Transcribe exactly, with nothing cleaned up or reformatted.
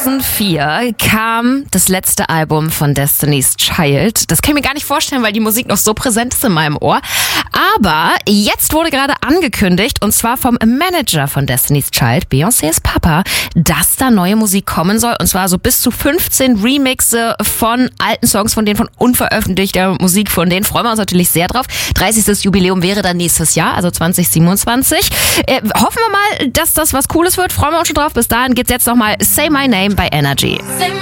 zweitausendvier kam das letzte Album von Destiny's Child. Das kann ich mir gar nicht vorstellen, weil die Musik noch so präsent ist in meinem Ohr. Aber jetzt wurde gerade angekündigt, und zwar vom Manager von Destiny's Child, Beyoncés Papa, dass da neue Musik kommen soll. Und zwar so bis zu fünfzehn Remixe von alten Songs, von denen von unveröffentlichter Musik, von denen freuen wir uns natürlich sehr drauf. dreißigstes Jubiläum wäre dann nächstes Jahr, also zwanzig siebenundzwanzig. Äh, hoffen wir mal, dass das was Cooles wird. Freuen wir uns schon drauf. Bis dahin geht's jetzt nochmal Say My Name bei Energy. Say